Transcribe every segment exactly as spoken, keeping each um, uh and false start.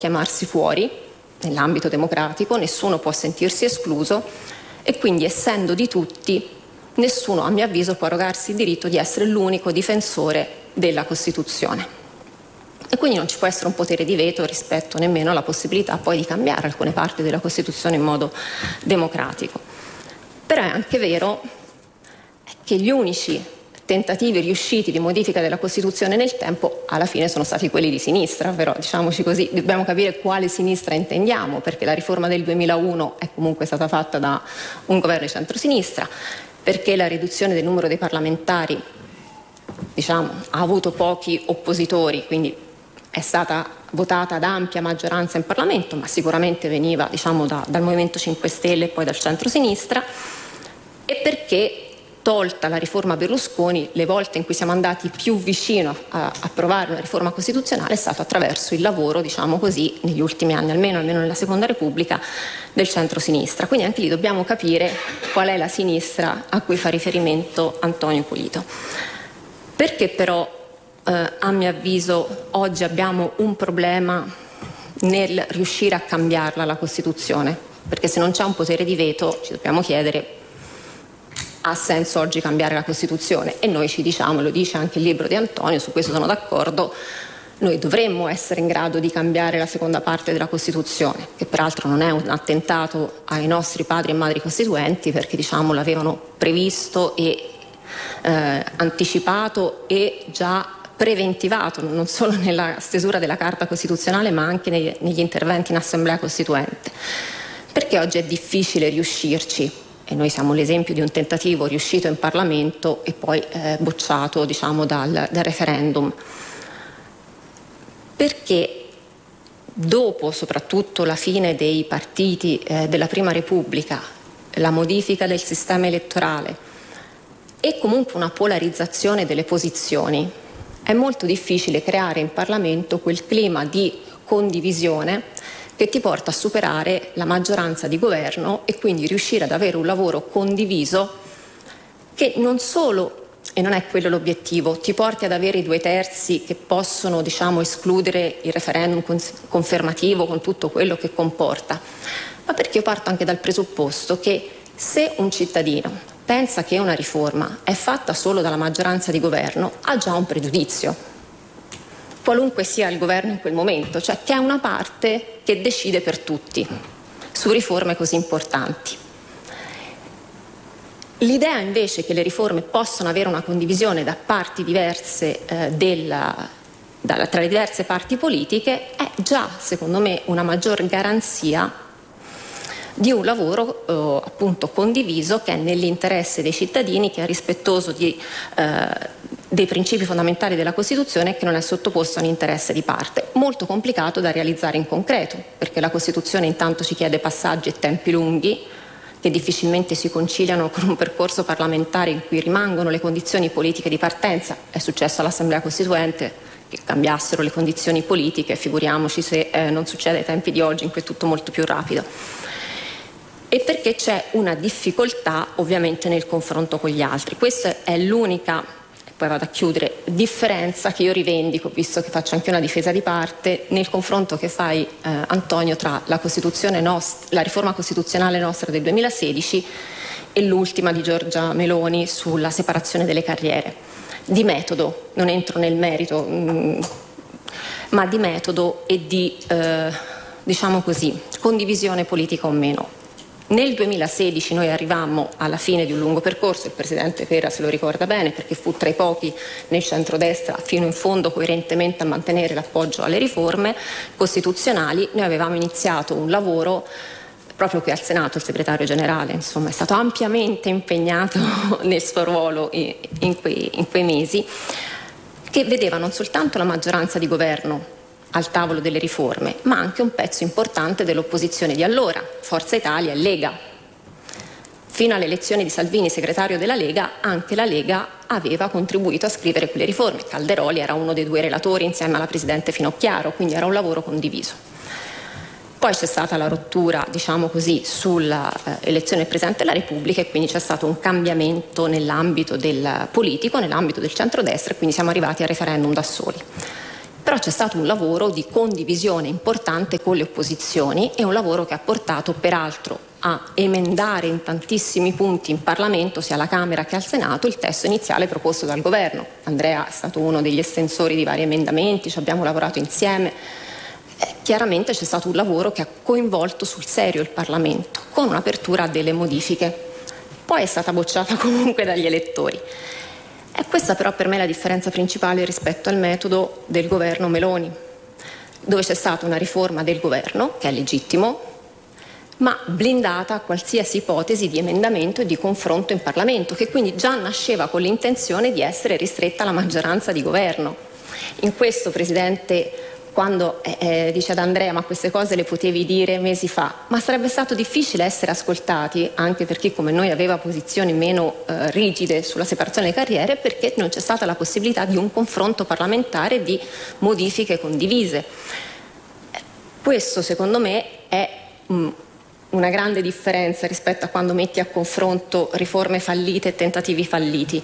chiamarsi fuori nell'ambito democratico, nessuno può sentirsi escluso e quindi, essendo di tutti, nessuno, a mio avviso, può arrogarsi il diritto di essere l'unico difensore della Costituzione. E quindi non ci può essere un potere di veto rispetto nemmeno alla possibilità poi di cambiare alcune parti della Costituzione in modo democratico. Però è anche vero che gli unici tentativi riusciti di modifica della Costituzione nel tempo alla fine sono stati quelli di sinistra, però diciamoci così, dobbiamo capire quale sinistra intendiamo, perché la riforma del duemilauno è comunque stata fatta da un governo di centrosinistra, perché la riduzione del numero dei parlamentari, diciamo, ha avuto pochi oppositori, quindi è stata votata ad ampia maggioranza in Parlamento, ma sicuramente veniva, diciamo, da, dal Movimento cinque Stelle e poi dal centrosinistra, e perché, tolta la riforma Berlusconi, le volte in cui siamo andati più vicino a approvare una riforma costituzionale è stato attraverso il lavoro, diciamo così, negli ultimi anni, almeno, almeno nella Seconda Repubblica, del centrosinistra. Quindi anche lì dobbiamo capire qual è la sinistra a cui fa riferimento Antonio Pulito. Perché però, eh, a mio avviso, oggi abbiamo un problema nel riuscire a cambiarla la Costituzione? Perché se non c'è un potere di veto ci dobbiamo chiedere: ha senso oggi cambiare la Costituzione? E noi ci diciamo, lo dice anche il libro di Antonio, su questo sono d'accordo, noi dovremmo essere in grado di cambiare la seconda parte della Costituzione, che peraltro non è un attentato ai nostri padri e madri costituenti, perché, diciamo, l'avevano previsto e eh, anticipato e già preventivato, non solo nella stesura della Carta Costituzionale, ma anche negli, negli interventi in Assemblea Costituente. Perché oggi è difficile riuscirci? E noi siamo l'esempio di un tentativo riuscito in Parlamento e poi eh, bocciato, diciamo, dal, dal referendum. Perché dopo, soprattutto, la fine dei partiti eh, della Prima Repubblica, la modifica del sistema elettorale e comunque una polarizzazione delle posizioni, è molto difficile creare in Parlamento quel clima di condivisione che ti porta a superare la maggioranza di governo e quindi riuscire ad avere un lavoro condiviso che non solo, e non è quello l'obiettivo, ti porti ad avere i due terzi che possono, diciamo, escludere il referendum confermativo con tutto quello che comporta, ma perché io parto anche dal presupposto che se un cittadino pensa che una riforma è fatta solo dalla maggioranza di governo, ha già un pregiudizio, qualunque sia il governo in quel momento, cioè che è una parte che decide per tutti su riforme così importanti. L'idea invece che le riforme possano avere una condivisione da parti diverse eh, della, da, tra le diverse parti politiche è già, secondo me, una maggior garanzia di un lavoro eh, appunto condiviso, che è nell'interesse dei cittadini, che è rispettoso di eh, dei principi fondamentali della Costituzione e che non è sottoposto a un interesse di parte. Molto complicato da realizzare in concreto, perché la Costituzione intanto ci chiede passaggi e tempi lunghi che difficilmente si conciliano con un percorso parlamentare in cui rimangono le condizioni politiche di partenza. È successo all'Assemblea Costituente che cambiassero le condizioni politiche, figuriamoci se eh, non succede ai tempi di oggi in cui è tutto molto più rapido. E perché c'è una difficoltà ovviamente nel confronto con gli altri. Questa è l'unica, poi vado a chiudere, differenza che io rivendico, visto che faccio anche una difesa di parte, nel confronto che fai, eh, Antonio, tra la Costituzione nost- la riforma costituzionale nostra del duemilasedici e l'ultima di Giorgia Meloni sulla separazione delle carriere. Di metodo, non entro nel merito, mh, ma di metodo e di, eh, diciamo così, condivisione politica o meno. Nel duemilasedici noi arrivammo alla fine di un lungo percorso, il Presidente Pera se lo ricorda bene, perché fu tra i pochi nel centrodestra fino in fondo coerentemente a mantenere l'appoggio alle riforme costituzionali. Noi avevamo iniziato un lavoro proprio qui al Senato, il segretario generale, insomma, è stato ampiamente impegnato nel suo ruolo in quei, in quei mesi, che vedeva non soltanto la maggioranza di governo al tavolo delle riforme, ma anche un pezzo importante dell'opposizione di allora, Forza Italia e Lega. Fino alle elezioni di Salvini, segretario della Lega, anche la Lega aveva contribuito a scrivere quelle riforme. Calderoli era uno dei due relatori insieme alla Presidente Finocchiaro, quindi era un lavoro condiviso. Poi c'è stata la rottura, diciamo così, sull'elezione del Presidente della Repubblica e quindi c'è stato un cambiamento nell'ambito del politico, nell'ambito del centrodestra, e quindi siamo arrivati al referendum da soli. Però c'è stato un lavoro di condivisione importante con le opposizioni e un lavoro che ha portato peraltro a emendare in tantissimi punti in Parlamento, sia alla Camera che al Senato, il testo iniziale proposto dal governo. Andrea è stato uno degli estensori di vari emendamenti, ci abbiamo lavorato insieme. Eh, chiaramente c'è stato un lavoro che ha coinvolto sul serio il Parlamento, con un'apertura a delle modifiche. Poi è stata bocciata comunque dagli elettori. E questa però per me è la differenza principale rispetto al metodo del governo Meloni, dove c'è stata una riforma del governo, che è legittimo, ma blindata a qualsiasi ipotesi di emendamento e di confronto in Parlamento, che quindi già nasceva con l'intenzione di essere ristretta alla maggioranza di governo. In questo, Presidente, quando eh, eh, dice ad Andrea ma queste cose le potevi dire mesi fa, ma sarebbe stato difficile essere ascoltati anche per chi come noi aveva posizioni meno eh, rigide sulla separazione delle carriere, perché non c'è stata la possibilità di un confronto parlamentare di modifiche condivise. Questo secondo me è mh, una grande differenza rispetto a quando metti a confronto riforme fallite e tentativi falliti.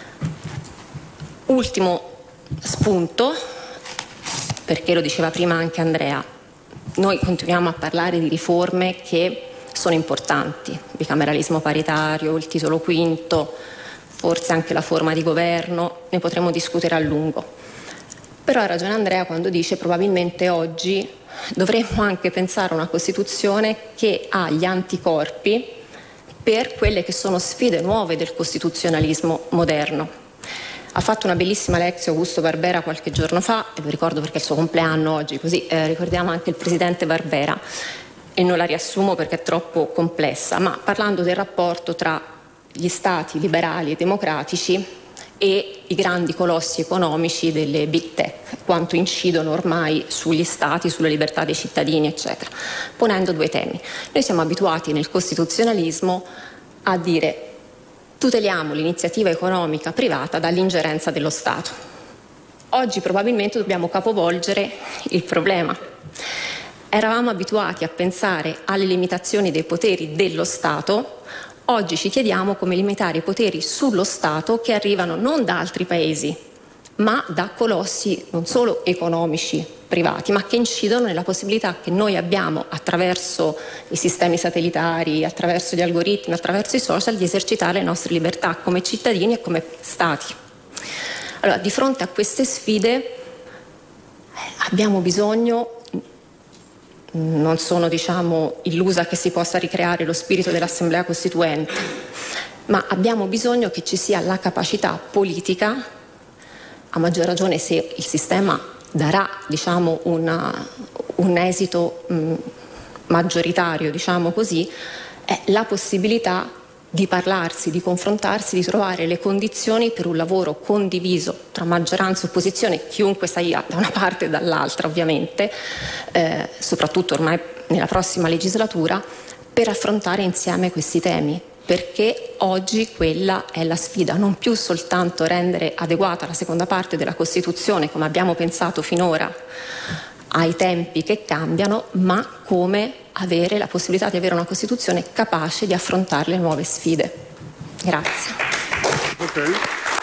Ultimo spunto, perché lo diceva prima anche Andrea, noi continuiamo a parlare di riforme che sono importanti, bicameralismo paritario, il titolo quinto, forse anche la forma di governo, ne potremo discutere a lungo. Però ha ragione Andrea quando dice probabilmente oggi dovremmo anche pensare a una Costituzione che ha gli anticorpi per quelle che sono sfide nuove del costituzionalismo moderno. Ha fatto una bellissima lezione Augusto Barbera qualche giorno fa, e lo ricordo perché è il suo compleanno oggi, così eh, ricordiamo anche il presidente Barbera, e non la riassumo perché è troppo complessa, ma parlando del rapporto tra gli stati liberali e democratici e i grandi colossi economici delle big tech, quanto incidono ormai sugli stati, sulle libertà dei cittadini, eccetera, ponendo due temi. Noi siamo abituati nel costituzionalismo a dire tuteliamo l'iniziativa economica privata dall'ingerenza dello Stato. Oggi probabilmente dobbiamo capovolgere il problema. Eravamo abituati a pensare alle limitazioni dei poteri dello Stato, oggi ci chiediamo come limitare i poteri sullo Stato che arrivano non da altri paesi, ma da colossi non solo economici privati, ma che incidono nella possibilità che noi abbiamo attraverso i sistemi satellitari, attraverso gli algoritmi, attraverso i social, di esercitare le nostre libertà come cittadini e come stati. Allora, di fronte a queste sfide abbiamo bisogno, non sono diciamo illusa che si possa ricreare lo spirito dell'Assemblea Costituente, ma abbiamo bisogno che ci sia la capacità politica, a maggior ragione se il sistema darà diciamo una, un esito mh, maggioritario, diciamo così, è la possibilità di parlarsi, di confrontarsi, di trovare le condizioni per un lavoro condiviso tra maggioranza e opposizione, chiunque sia da una parte e dall'altra ovviamente, eh, soprattutto ormai nella prossima legislatura, per affrontare insieme questi temi. Perché oggi quella è la sfida, non più soltanto rendere adeguata la seconda parte della Costituzione come abbiamo pensato finora ai tempi che cambiano, ma come avere la possibilità di avere una Costituzione capace di affrontare le nuove sfide. Grazie. Okay.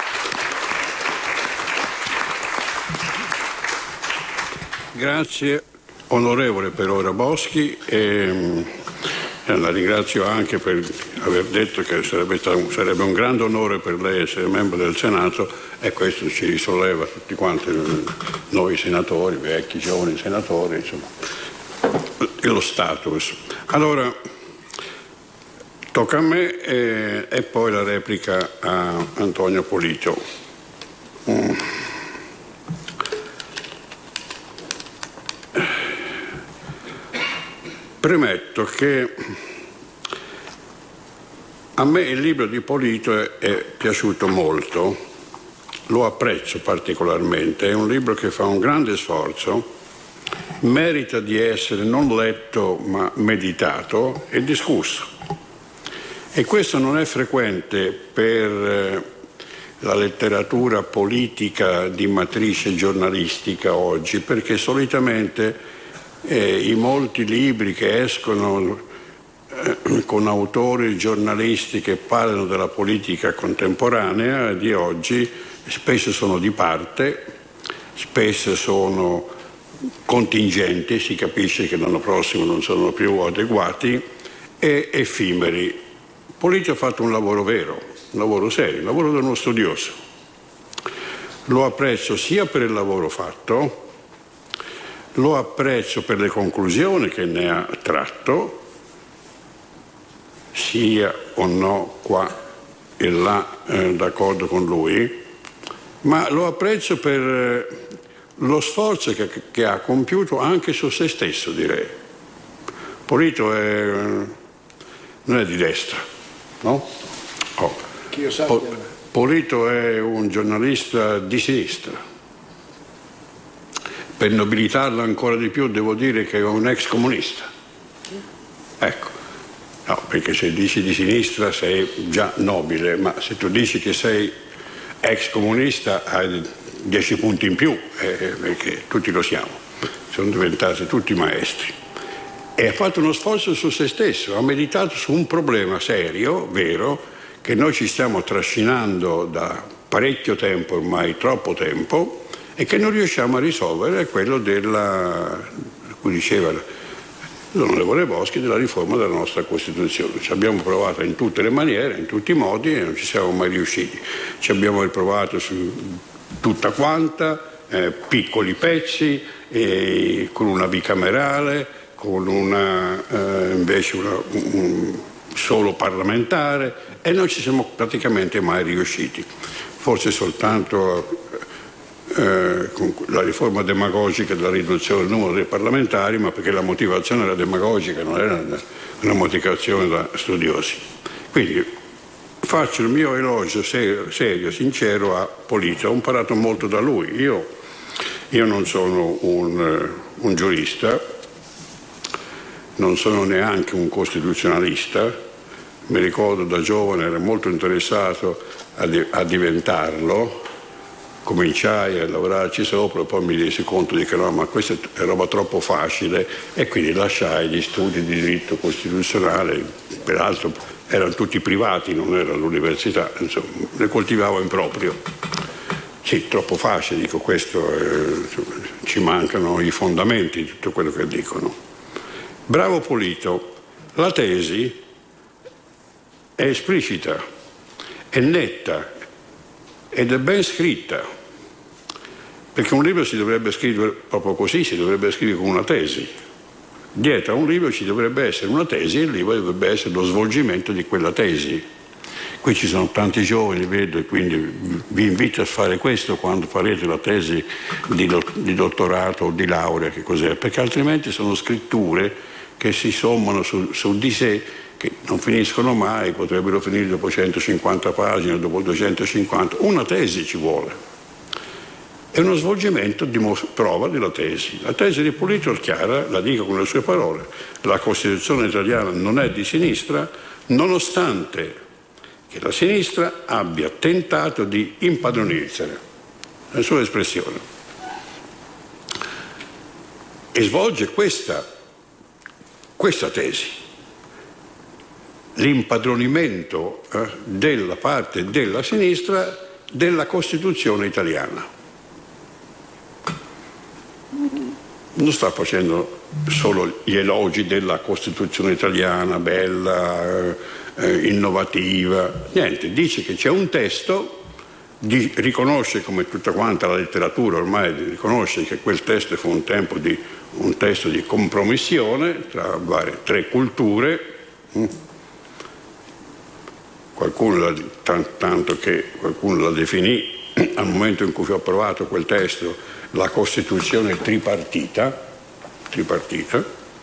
Grazie onorevole per ora Boschi. E... La ringrazio anche per aver detto che sarebbe, stato, sarebbe un grande onore per lei essere membro del Senato, e questo ci risolleva tutti quanti noi senatori, vecchi, giovani senatori, insomma, e lo status. Allora, tocca a me e, e poi la replica a Antonio Polito. Mm. Premetto che a me il libro di Polito è, è piaciuto molto, lo apprezzo particolarmente, è un libro che fa un grande sforzo, merita di essere non letto ma meditato e discusso. E questo non è frequente per la letteratura politica di matrice giornalistica oggi, perché solitamente Eh, i molti libri che escono eh, con autori giornalisti che parlano della politica contemporanea di oggi spesso sono di parte spesso sono contingenti, si capisce che l'anno prossimo non sono più adeguati, e effimeri. Polito ha fatto un lavoro vero, un lavoro serio, un lavoro da uno studioso. Lo apprezzo sia per il lavoro fatto, lo apprezzo per le conclusioni che ne ha tratto, sia o no qua e là eh, d'accordo con lui, ma lo apprezzo per eh, lo sforzo che, che ha compiuto anche su se stesso, direi. Polito è, non è di destra, no? Oh. Po- Polito è un giornalista di sinistra. Per nobilitarlo ancora di più devo dire che è un ex comunista. Ecco, no, perché se dici di sinistra sei già nobile, ma se tu dici che sei ex comunista hai dieci punti in più, eh, perché tutti lo siamo, sono diventati tutti maestri. E ha fatto uno sforzo su se stesso, ha meditato su un problema serio, vero, che noi ci stiamo trascinando da parecchio tempo, ormai troppo tempo, e che non riusciamo a risolvere, è quello della, cui diceva l'onorevole Boschi, della riforma della nostra Costituzione. Ci abbiamo provato in tutte le maniere, in tutti i modi, e non ci siamo mai riusciti. Ci abbiamo riprovato su tutta quanta, eh, piccoli pezzi, eh, con una bicamerale, con una eh, invece una, un solo parlamentare, e non ci siamo praticamente mai riusciti. Forse soltanto Eh, con la riforma demagogica della riduzione del numero dei parlamentari, ma perché la motivazione era demagogica, non era una motivazione da studiosi. Quindi faccio il mio elogio serio, serio sincero a Polito. Ho imparato molto da lui. Io, io non sono un, un giurista, non sono neanche un costituzionalista. Mi ricordo da giovane ero molto interessato a, di, a diventarlo. Cominciai a lavorarci sopra, poi mi resi conto di che no, ma questa è roba troppo facile, e quindi lasciai gli studi di diritto costituzionale, peraltro erano tutti privati, non era l'università, insomma, le coltivavo in proprio. Sì, troppo facile, dico, questo eh, insomma, ci mancano i fondamenti di tutto quello che dicono. Bravo Polito, la tesi è esplicita, è netta ed è ben scritta. Perché un libro si dovrebbe scrivere proprio così, si dovrebbe scrivere con una tesi. Dietro a un libro ci dovrebbe essere una tesi, e il libro dovrebbe essere lo svolgimento di quella tesi. Qui ci sono tanti giovani, vedo, e quindi vi invito a fare questo quando farete la tesi di, do, di dottorato o di laurea, che cos'è, perché altrimenti sono scritture che si sommano su, su di sé, che non finiscono mai, potrebbero finire dopo centocinquanta pagine, dopo duecentocinquanta. Una tesi ci vuole. È uno svolgimento di prova della tesi. La tesi di Polito è chiara, la dico con le sue parole: la Costituzione italiana non è di sinistra, nonostante che la sinistra abbia tentato di impadronirsene, la sua espressione. E svolge questa, questa tesi. L'impadronimento eh, della parte della sinistra della Costituzione italiana. Non sta facendo solo gli elogi della Costituzione italiana, bella, eh, innovativa, niente, dice che c'è un testo, di, riconosce, come tutta quanta la letteratura ormai riconosce, che quel testo fu un, tempo di, un testo di compromissione tra varie, tre culture, mm. Qualcuno la, tanto che qualcuno la definì al momento in cui fu approvato quel testo la Costituzione tripartita, tripartita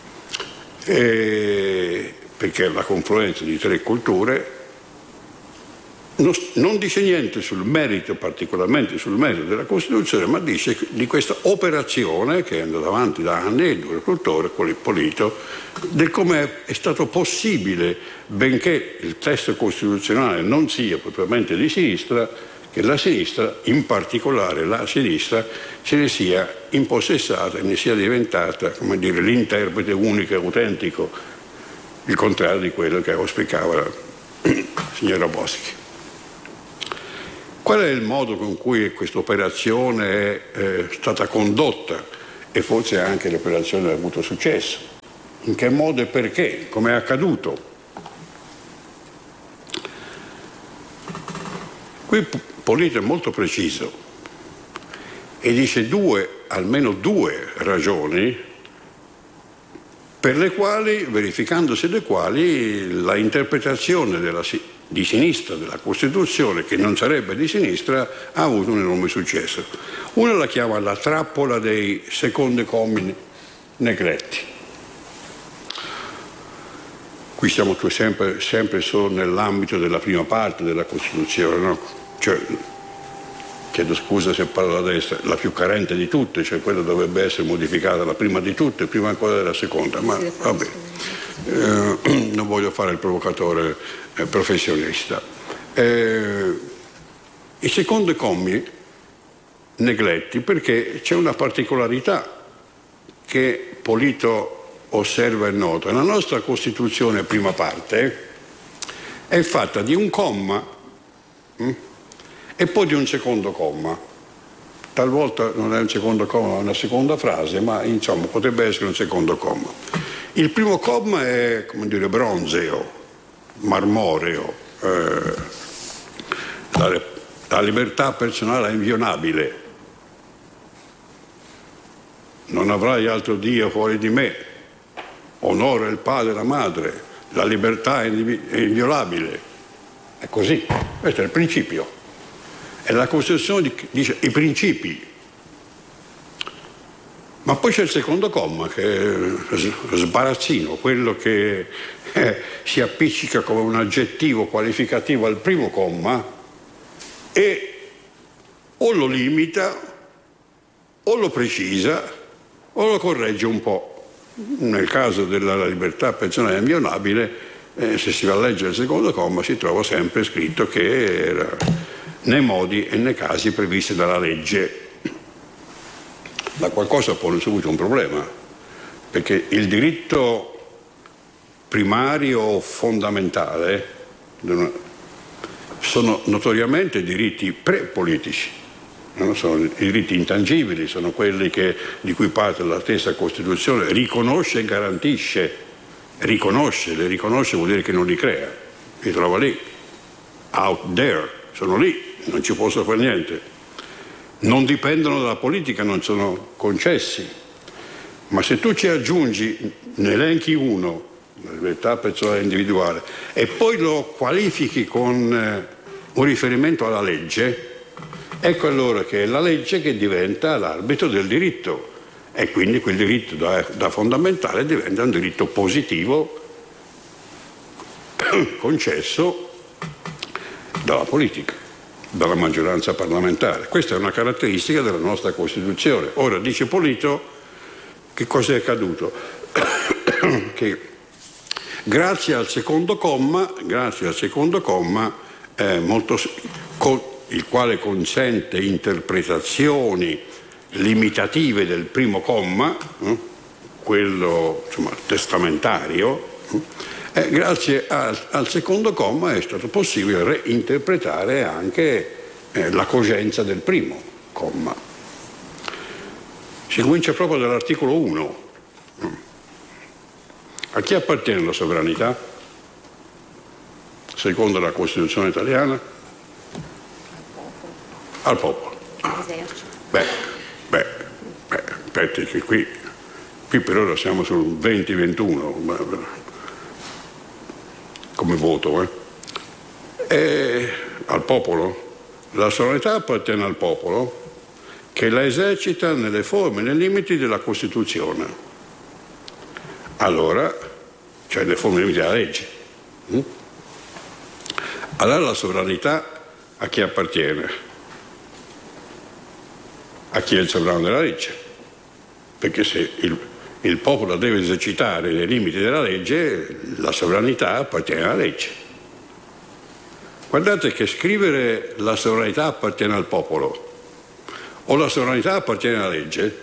e perché la confluenza di tre culture. Non, non dice niente sul merito, particolarmente sul merito della Costituzione, ma dice di questa operazione che è andata avanti da anni, il duro cultore, con il Polito, del come è stato possibile, benché il testo costituzionale non sia propriamente di sinistra, che la sinistra, in particolare la sinistra, se ne sia impossessata e ne sia diventata, come dire, l'interprete unico e autentico, il contrario di quello che auspicava la signora Boschi. Qual è il modo con cui questa operazione è eh, stata condotta e forse anche l'operazione ha avuto successo? In che modo e perché? Come è accaduto? Qui Polito è molto preciso e dice due, almeno due ragioni per le quali, verificandosi le quali, la interpretazione della, di sinistra della Costituzione, che non sarebbe di sinistra, ha avuto un enorme successo. Una la chiama la trappola dei secondi commi negletti. Qui siamo sempre, sempre solo nell'ambito della prima parte della Costituzione, no? Cioè, chiedo scusa se parlo da destra, la più carente di tutte, cioè quella dovrebbe essere modificata la prima di tutte, prima ancora della seconda, ma vabbè, eh, non voglio fare il provocatore eh, professionista. Eh, I secondi commi negletti perché c'è una particolarità che Polito osserva e nota. La nostra Costituzione prima parte è fatta di un comma hm, e poi di un secondo comma. Talvolta non è un secondo comma, è una seconda frase, ma insomma potrebbe essere un secondo comma. Il primo comma è, come dire, bronzeo, marmoreo, eh, la, la libertà personale è inviolabile. Non avrai altro Dio fuori di me. Onora il padre e la madre, la libertà è inviolabile. È così, questo è il principio. E la Costituzione dice i principi. Ma poi c'è il secondo comma, che è sbarazzino, quello che eh, si appiccica come un aggettivo qualificativo al primo comma e o lo limita, o lo precisa, o lo corregge un po'. Nel caso della libertà personale inviolabile, eh, se si va a leggere il secondo comma si trova sempre scritto che era nei modi e nei casi previsti dalla legge. Da qualcosa pone subito un problema, perché il diritto primario fondamentale sono notoriamente diritti pre-politici. Non sono i diritti intangibili, sono quelli che, di cui parte la stessa Costituzione, riconosce e garantisce. Riconosce, le riconosce vuol dire che non li crea, li trova lì, out there, sono lì, non ci posso fare niente. Non dipendono dalla politica, non sono concessi. Ma se tu ci aggiungi, ne elenchi uno, la libertà personale individuale, e poi lo qualifichi con eh, un riferimento alla legge, ecco allora che è la legge che diventa l'arbitro del diritto e quindi quel diritto da, da fondamentale diventa un diritto positivo concesso dalla politica, dalla maggioranza parlamentare. Questa è una caratteristica della nostra Costituzione. Ora, dice Polito, che cosa è accaduto? Che grazie al secondo comma, grazie al secondo comma, eh, molto, con, il quale consente interpretazioni limitative del primo comma, eh, quello insomma, testamentario, eh, grazie al, al secondo comma è stato possibile reinterpretare anche eh, la cogenza del primo comma. Si comincia proprio dall'articolo uno. A chi appartiene la sovranità? Secondo la Costituzione italiana? Al popolo. Ah. Beh, beh, beh, aspetti che qui, qui per ora siamo sul venti ventuno come voto. Eh. E al popolo? La sovranità appartiene al popolo che la esercita nelle forme e nei limiti della Costituzione. Allora, cioè nelle forme e nei limiti della legge. Mm? Allora la sovranità a chi appartiene? A chi è il sovrano della legge, perché se il, il popolo deve esercitare nei limiti della legge, la sovranità appartiene alla legge. Guardate che scrivere la sovranità appartiene al popolo o la sovranità appartiene alla legge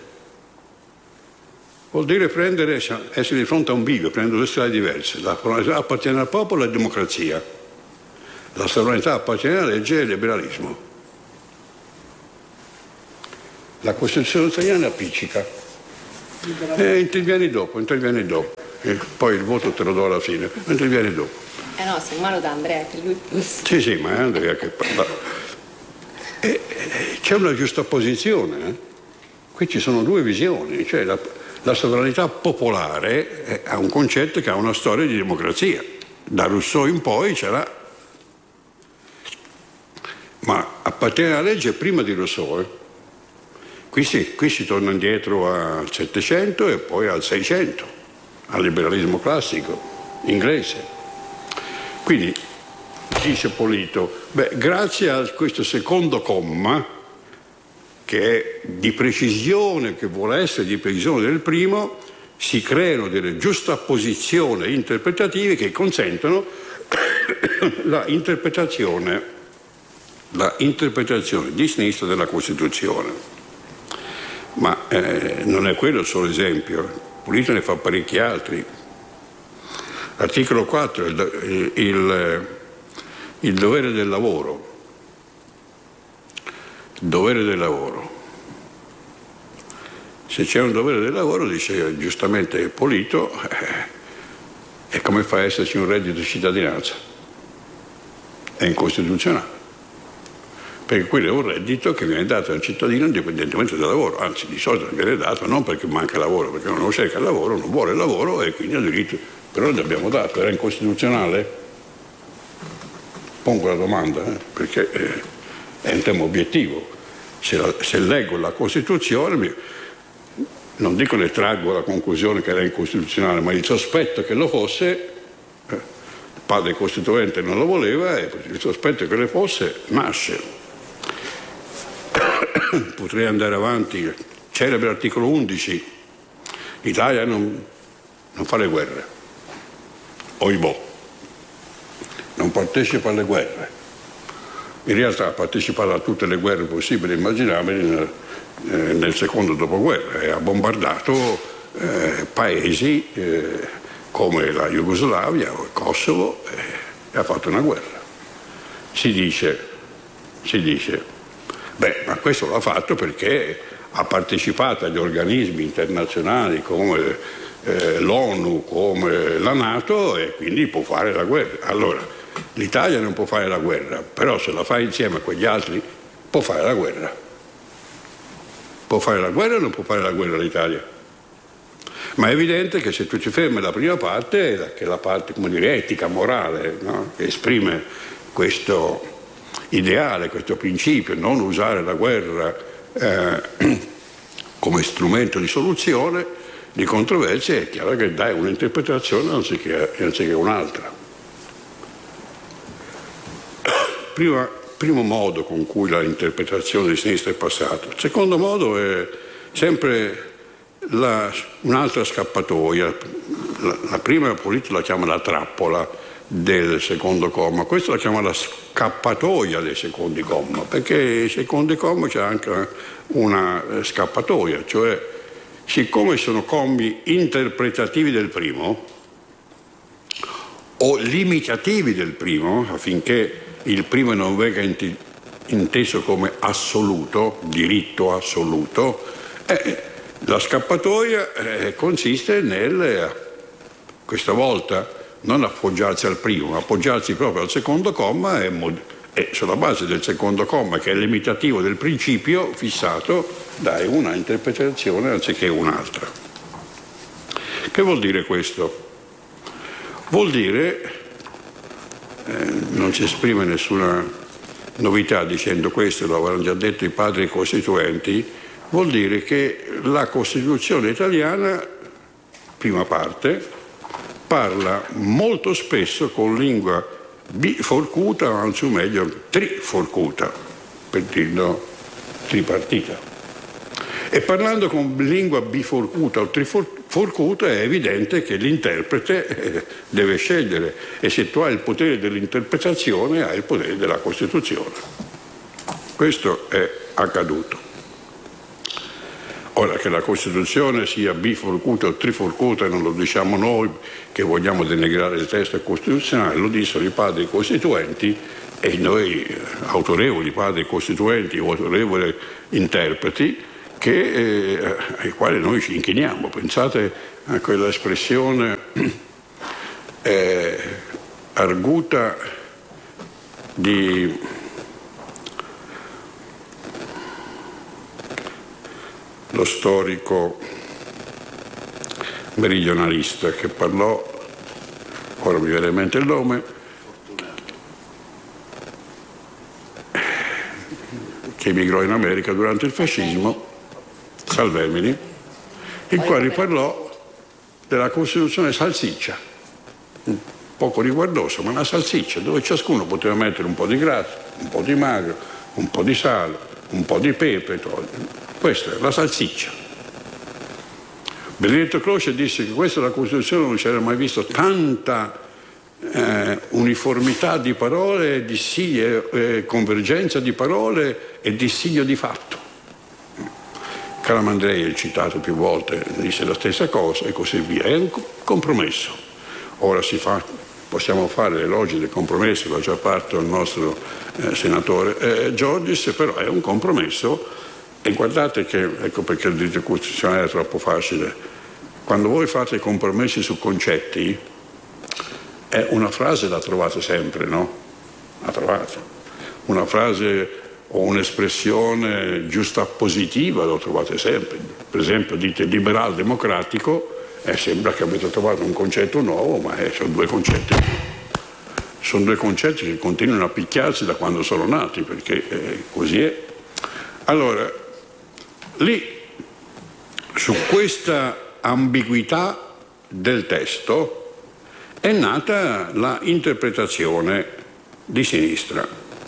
vuol dire prendere, essere di fronte a un bivio, prendere due strade diverse. La sovranità appartiene al popolo e democrazia, la sovranità appartiene alla legge e liberalismo. la Costituzione italiana appiccica. Eh, intervieni dopo, intervieni dopo. E poi il voto te lo do alla fine, intervieni dopo. Eh no, se mano da Andrea, che lui... Sì, sì, ma è Andrea che parla. E, e, c'è una giustapposizione, eh? Qui ci sono due visioni, cioè la, la sovranità popolare è, è un concetto che ha una storia di democrazia. Da Rousseau in poi c'era, ma appartiene alla legge prima di Rousseau. Eh? Qui, si, qui si torna indietro al Settecento e poi al Seicento, al liberalismo classico inglese. Quindi dice Polito, beh, grazie a questo secondo comma, che è di precisione, che vuole essere di precisione del primo, si creano delle giustapposizioni interpretative che consentono la interpretazione, la interpretazione di sinistra della Costituzione. Ma eh, non è quello il solo esempio, Polito ne fa parecchi altri. Articolo quattro, il, il, il dovere del lavoro. Il dovere del lavoro. Se c'è un dovere del lavoro, dice giustamente Polito, eh, è come fa a esserci un reddito di cittadinanza. È incostituzionale. Perché quello è un reddito che viene dato al cittadino indipendentemente dal lavoro, anzi di solito viene dato non perché manca lavoro, perché non cerca il lavoro, non vuole il lavoro e quindi ha diritto. Però gli abbiamo dato, era incostituzionale? Pongo la domanda, eh, perché eh, è un tema obiettivo. Se, la, se leggo la Costituzione, non dico ne traggo la conclusione che era incostituzionale, ma il sospetto che lo fosse, eh, il padre costituente non lo voleva e il sospetto che lo fosse nasce. Potrei andare avanti, celebre articolo undici, l'Italia non, non fa le guerre, oibò, non partecipa alle guerre, in realtà ha partecipato a tutte le guerre possibili e immaginabili nel, eh, nel secondo dopoguerra e ha bombardato eh, paesi eh, come la Jugoslavia o il Kosovo eh, e ha fatto una guerra. Si dice, si dice Beh, ma questo l'ha fatto perché ha partecipato agli organismi internazionali come eh, l'ONU, come la NATO e quindi può fare la guerra. Allora, l'Italia non può fare la guerra, però se la fa insieme a quegli altri può fare la guerra. Può fare la guerra o non può fare la guerra l'Italia? Ma è evidente che se tu ci fermi la prima parte, che è la parte, come dire, etica, morale, no? Che esprime questo ideale, questo principio, non usare la guerra eh, come strumento di soluzione di controversie, è chiaro che dai un'interpretazione anziché, anziché un'altra. Prima, primo modo con cui l'interpretazione di sinistra è passata. Il secondo modo è sempre la, un'altra scappatoia. La, la prima politica la chiama la trappola del secondo comma, questa la chiama la scappatoia dei secondi comma, perché i secondi comma c'è anche una scappatoia, cioè siccome sono commi interpretativi del primo o limitativi del primo, affinché il primo non venga inteso come assoluto, diritto assoluto, eh, la scappatoia eh, consiste nel, questa volta, non appoggiarsi al primo, ma appoggiarsi proprio al secondo comma e, mod- e sulla base del secondo comma, che è limitativo del principio fissato, dai una interpretazione anziché un'altra. Che vuol dire questo? Vuol dire, eh, non si esprime nessuna novità dicendo questo, lo avevano già detto i padri costituenti, vuol dire che la Costituzione italiana, prima parte, parla molto spesso con lingua biforcuta, o anzi meglio triforcuta, per dirlo tripartita. E parlando con lingua biforcuta o triforcuta è evidente che l'interprete deve scegliere e se tu hai il potere dell'interpretazione hai il potere della Costituzione. Questo è accaduto. Ora, che la Costituzione sia biforcuta o triforcuta non lo diciamo noi che vogliamo denigrare il testo costituzionale, lo dissero i padri costituenti e noi autorevoli padri costituenti o autorevoli interpreti che, eh, ai quali noi ci inchiniamo. Pensate a quella espressione eh, arguta di lo storico meridionalista che parlò, ora mi viene in mente il nome, che emigrò in America durante il fascismo, Salvemini, il quale parlò della Costituzione salsiccia, poco riguardoso, ma una salsiccia dove ciascuno poteva mettere un po' di grasso, un po' di magro, un po' di sale, un po' di pepe. Questa è la salsiccia. Benedetto Croce disse che questa è la Costituzione, non c'era mai visto tanta eh, uniformità di parole, dissidio, eh, convergenza di parole e dissidio di fatto. Calamandrei, il citato più volte, disse la stessa cosa e così via. È un compromesso. Ora si fa, possiamo fare l'elogio del compromesso, l'ha già fatto il nostro eh, senatore eh, Giorgis, però è un compromesso. E guardate che, ecco perché il diritto costituzionale è troppo facile, quando voi fate compromessi su concetti, è una frase la trovate sempre, no? La trovate. Una frase o un'espressione giusta positiva lo trovate sempre. Per esempio dite liberal democratico e sembra che avete trovato un concetto nuovo, ma è, sono due concetti. Sono due concetti che continuano a picchiarsi da quando sono nati, perché eh, così è. Allora, lì, su questa ambiguità del testo, è nata la interpretazione di sinistra.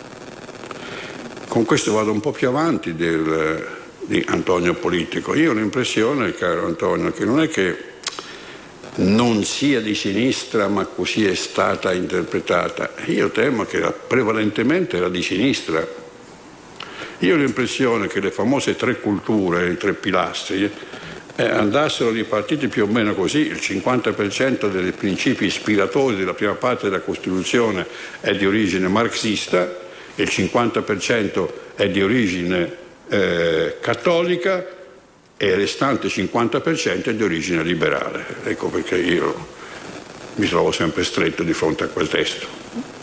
Con questo vado un po' più avanti del, di Antonio Politico. Io ho l'impressione, caro Antonio, che non è che non sia di sinistra, ma così è stata interpretata. Io temo che prevalentemente era di sinistra. Io ho l'impressione che le famose tre culture, i tre pilastri, eh, andassero ripartiti più o meno così: il cinquanta per cento dei principi ispiratori della prima parte della Costituzione è di origine marxista, il cinquanta per cento è di origine eh, cattolica e il restante cinquanta per cento è di origine liberale. Ecco perché io mi trovo sempre stretto di fronte a quel testo.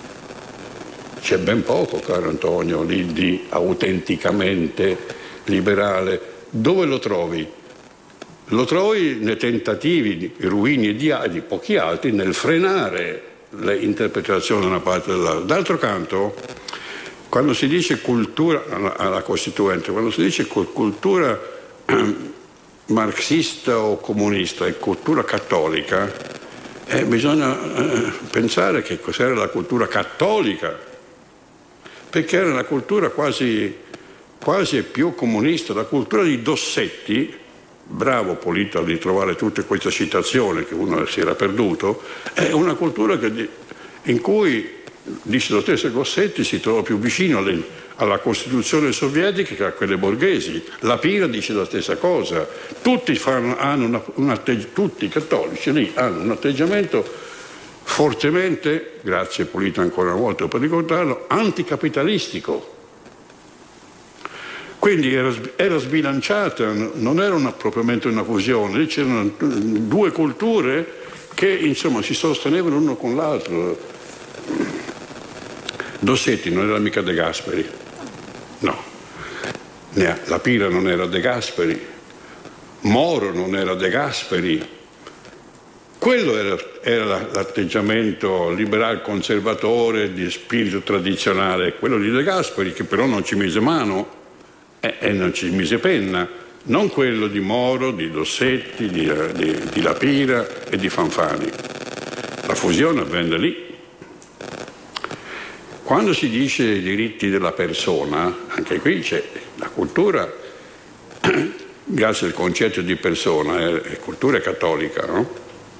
C'è ben poco, caro Antonio, lì di autenticamente liberale. Dove lo trovi? Lo trovi nei tentativi di Ruini e di, di pochi altri nel frenare le interpretazioni da una parte e dall'altra. D'altro canto, quando si dice cultura, alla, alla Costituente, quando si dice cultura eh, marxista o comunista e cultura cattolica, eh, bisogna eh, pensare che cos'era la cultura cattolica, perché era una cultura quasi, quasi più comunista. La cultura di Dossetti, bravo Polito a ritrovare tutte queste citazioni che uno si era perduto, è una cultura che, in cui, dice lo stesso Dossetti, si trova più vicino alle, alla Costituzione sovietica che a quelle borghesi. La Pira dice la stessa cosa. Tutti, fanno, hanno una, un atteggi- tutti i cattolici lì hanno un atteggiamento fortemente, grazie Polito ancora una volta per ricordarlo, anticapitalistico. Quindi era, era sbilanciata, non era una, propriamente una fusione, lì c'erano due culture che insomma si sostenevano l'uno con l'altro. Dossetti non era mica De Gasperi, no, la Pira non era De Gasperi, Moro non era De Gasperi. Quello era, era l'atteggiamento liberal conservatore di spirito tradizionale, quello di De Gasperi, che però non ci mise mano e, e non ci mise penna, non quello di Moro, di Dossetti, di, di, di La Pira e di Fanfani. La fusione avvenne lì. Quando si dice i diritti della persona, anche qui c'è la cultura, grazie al concetto di persona, è, è cultura cattolica, no?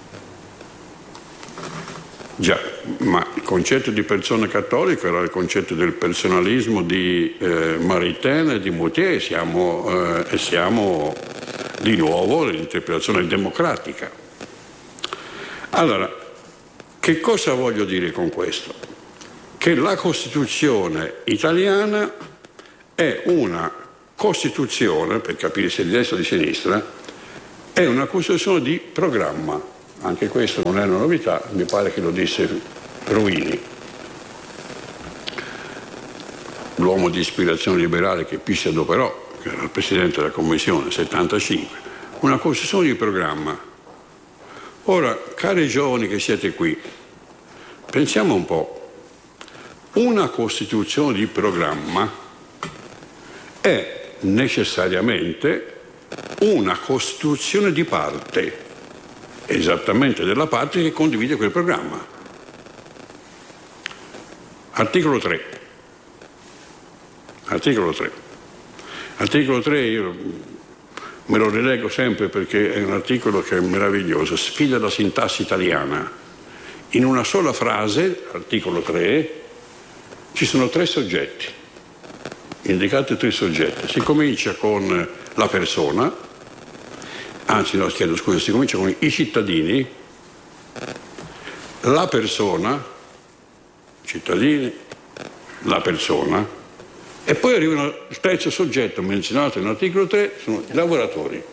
Già, ma il concetto di persona cattolica era il concetto del personalismo di eh, Maritain e di Moutier, siamo, eh, e siamo di nuovo all'interpretazione democratica. Allora, che cosa voglio dire con questo? Che la Costituzione italiana è una Costituzione, per capire se è di destra o di sinistra, è una Costituzione di programma. Anche questo non è una novità, mi pare che lo disse Ruini, l'uomo di ispirazione liberale che poi si adoperò, che era il Presidente della Commissione, settantacinque. Una Costituzione di programma. Ora, cari giovani che siete qui, pensiamo un po'. Una Costituzione di programma è necessariamente una Costituzione di parte, esattamente della parte che condivide quel programma. Articolo tre. Articolo tre. Articolo tre io me lo rileggo sempre perché è un articolo che è meraviglioso, sfida la sintassi italiana. In una sola frase, articolo tre, ci sono tre soggetti, indicati tre soggetti. Si comincia con la persona, anzi no, chiedo scusa, si comincia con i cittadini, la persona, cittadini, la persona, e poi arriva il terzo soggetto menzionato nell'articolo tre, sono i lavoratori.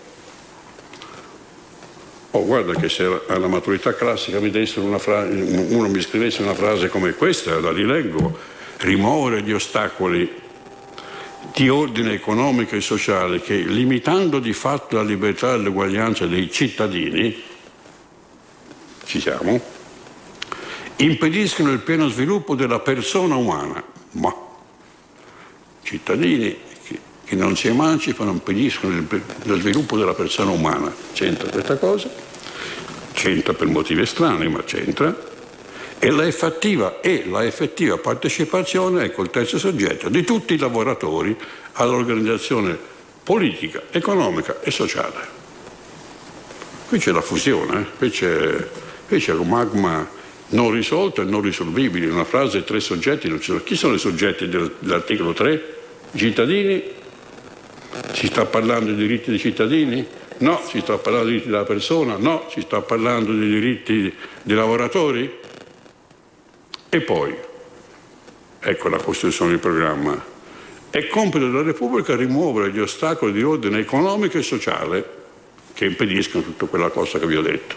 Oh, guarda che se alla maturità classica mi dessero una frase, uno mi scrivesse una frase come questa, la rileggo: rimuovere gli ostacoli di ordine economico e sociale che, limitando di fatto la libertà e l'uguaglianza dei cittadini, ci siamo, impediscono il pieno sviluppo della persona umana. Ma cittadini che, che non si emancipano impediscono il, lo sviluppo della persona umana. C'entra questa cosa? C'entra per motivi strani, ma c'entra. E la effettiva, e la effettiva partecipazione, ecco il terzo soggetto, di tutti i lavoratori all'organizzazione politica, economica e sociale. Qui c'è la fusione, eh? qui, c'è, qui c'è un magma non risolto e non risolvibile. In una frase tre soggetti non ci sono. Chi sono i soggetti dell'articolo tre? I cittadini? Si sta parlando di diritti dei cittadini? No. Si sta parlando di diritti della persona? No. Si sta parlando di diritti dei lavoratori? E poi, ecco la Costituzione di programma, è compito della Repubblica rimuovere gli ostacoli di ordine economico e sociale che impediscono tutta quella cosa che vi ho detto.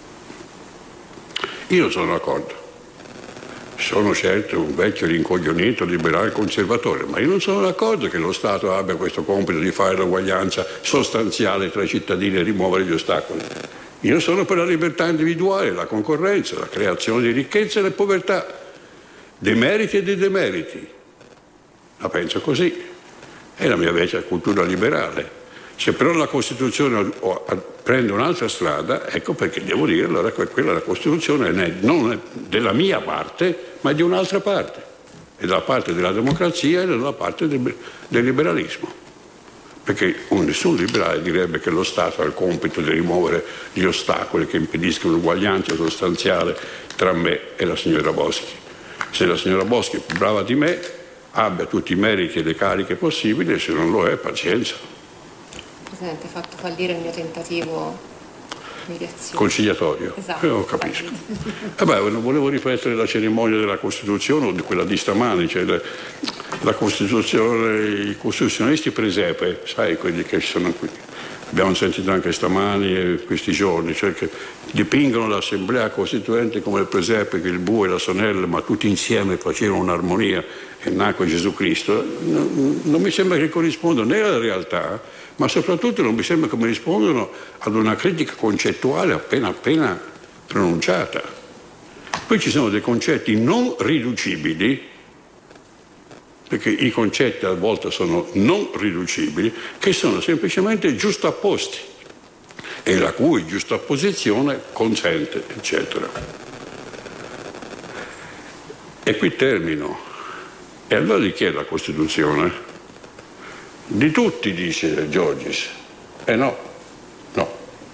Io sono d'accordo, sono certo un vecchio rincoglionito liberale conservatore, ma io non sono d'accordo che lo Stato abbia questo compito di fare l'uguaglianza sostanziale tra i cittadini e rimuovere gli ostacoli. Io sono per la libertà individuale, la concorrenza, la creazione di ricchezza e le povertà, dei meriti e dei demeriti. La penso così. È la mia vecchia cultura liberale. Se però la Costituzione prende un'altra strada, ecco perché devo dire allora che quella la Costituzione non è della mia parte, ma di un'altra parte. È dalla parte della democrazia e dalla parte del, del liberalismo. Perché nessun liberale direbbe che lo Stato ha il compito di rimuovere gli ostacoli che impediscono l'uguaglianza sostanziale tra me e la signora Boschi. Se la signora Boschi è più brava di me, abbia tutti i meriti e le cariche possibili, e se non lo è, pazienza. Presidente, ha fatto fallire il mio tentativo di mediazione. Conciliatorio? Esatto. Io capisco. Eh beh, non volevo ripetere la cerimonia della Costituzione o di quella di stamani, cioè la, la Costituzione, i costituzionalisti presepe, sai, quelli che ci sono qui. Abbiamo sentito anche stamani e questi giorni, cioè che dipingono l'Assemblea Costituente come il presepe, che il bue e la sonella, ma tutti insieme facevano un'armonia e nacque Gesù Cristo. Non, non mi sembra che corrispondano né alla realtà, ma soprattutto non mi sembra che rispondano ad una critica concettuale appena appena pronunciata. Poi ci sono dei concetti non riducibili, perché i concetti a volte sono non riducibili, che sono semplicemente giustapposti e la cui giustapposizione consente, eccetera. E qui termino. E allora di chi è la Costituzione? Di tutti, dice Giorgis. Eh no, no.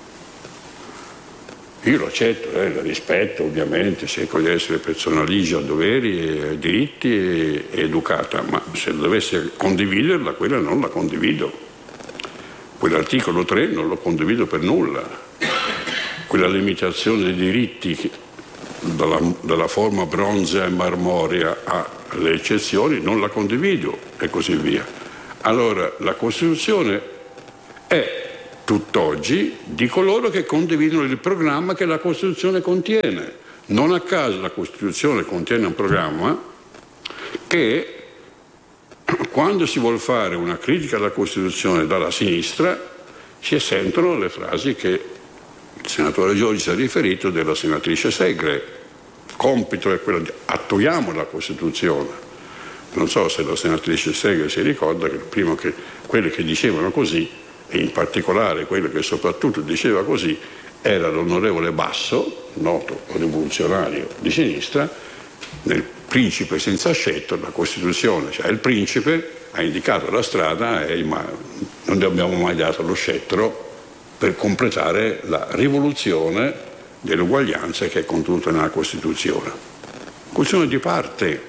Io lo accetto, eh, lo rispetto ovviamente, cerco di essere persona ligia a doveri e diritti e, e educata, ma se dovessi condividerla, quella non la condivido. Quell'articolo tre non lo condivido per nulla. Quella limitazione dei diritti dalla, dalla forma bronzea e marmorea alle eccezioni non la condivido e così via. Allora la Costituzione è tutt'oggi di coloro che condividono il programma che la Costituzione contiene. Non a caso la Costituzione contiene un programma che, quando si vuol fare una critica alla Costituzione dalla sinistra, si sentono le frasi che il senatore Giorgis ha riferito della senatrice Segre. Il compito è quello di attuiamo la Costituzione. Non so se la senatrice Segre si ricorda che prima che quelli che dicevano così, e in particolare quello che soprattutto diceva così, era l'onorevole Basso, noto rivoluzionario di sinistra, nel Principe senza scettro, la Costituzione, cioè il principe ha indicato la strada e ma non gli abbiamo mai dato lo scettro per completare la rivoluzione dell'uguaglianza che è contenuta nella Costituzione. Costituzione di parte.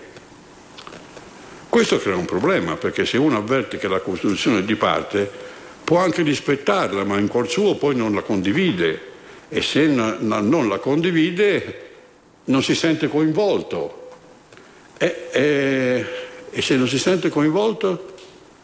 Questo crea un problema, perché se uno avverte che la Costituzione è di parte può anche rispettarla, ma in cuor suo poi non la condivide, e se non la condivide non si sente coinvolto. E, e, e se non si sente coinvolto,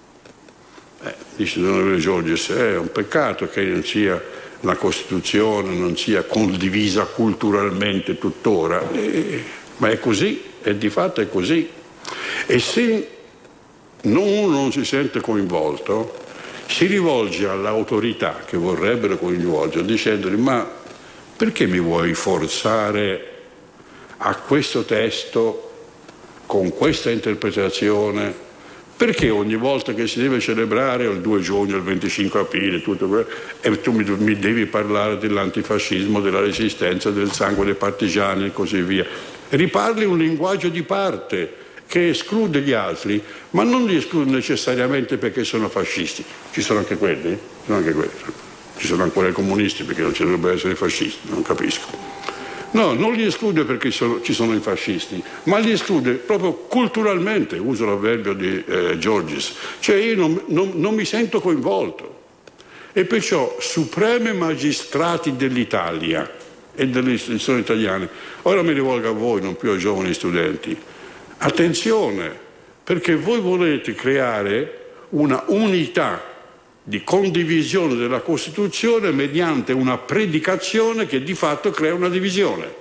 eh, dice l'onorevole Giorgis, è un peccato che non sia la Costituzione, non sia condivisa culturalmente tuttora, e, ma è così, e di fatto è così. E se non, uno non si sente coinvolto, si rivolge all'autorità che vorrebbero coinvolgere dicendogli: ma perché mi vuoi forzare a questo testo con questa interpretazione? Perché ogni volta che si deve celebrare il due giugno, il venticinque aprile, tutto quello, e tu mi, mi devi parlare dell'antifascismo, della resistenza, del sangue dei partigiani e così via? Riparli un linguaggio di parte che esclude gli altri, ma non li esclude necessariamente perché sono fascisti. Ci sono anche quelli? Ci sono anche quelli. Ci sono ancora i comunisti, perché non ci dovrebbero essere fascisti, non capisco. No, non li esclude perché sono, ci sono i fascisti, ma li esclude proprio culturalmente, uso l'avverbio di eh, Giorgis, cioè io non, non, non mi sento coinvolto. E perciò supremi magistrati dell'Italia e delle istituzioni italiane, ora mi rivolgo a voi, non più ai giovani studenti, attenzione, perché voi volete creare una unità di condivisione della Costituzione mediante una predicazione che di fatto crea una divisione.